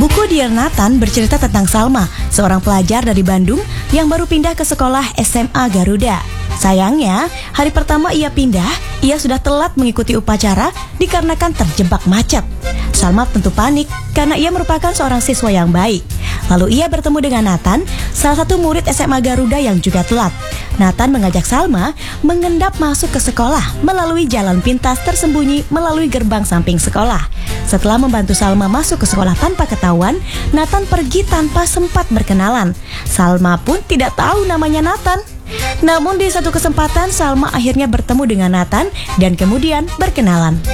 Buku Dear Nathan bercerita tentang Salma, seorang pelajar dari Bandung yang baru pindah ke sekolah SMA Garuda. Sayangnya, hari pertama ia pindah, ia sudah telat mengikuti upacara dikarenakan terjebak macet. Salma tentu panik karena ia merupakan seorang siswa yang baik. Lalu ia bertemu dengan Nathan, salah satu murid SMA Garuda yang juga telat. Nathan mengajak Salma mengendap masuk ke sekolah melalui jalan pintas tersembunyi melalui gerbang samping sekolah. Setelah membantu Salma masuk ke sekolah tanpa ketahuan, Nathan pergi tanpa sempat berkenalan. Salma pun tidak tahu namanya Nathan. Namun di satu kesempatan Salma akhirnya bertemu dengan Nathan dan kemudian berkenalan.